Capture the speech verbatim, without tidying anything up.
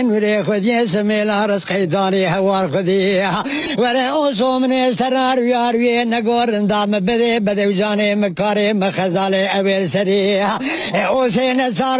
وري خذي سمي الهرس قيداني هوار خذيها وري اوصو من استرار وياروي نقور اندام بدي بدي وجاني مكاري مخزالي اويل سريها اوسين صار